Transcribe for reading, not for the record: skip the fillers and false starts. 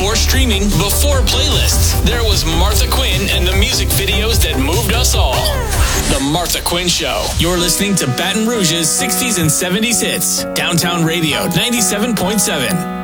before streaming, before playlists. There was Martha Quinn and the music videos that moved us all. The Martha Quinn Show. You're listening to Baton Rouge's 60s and 70s hits. Downtown Radio 97.7.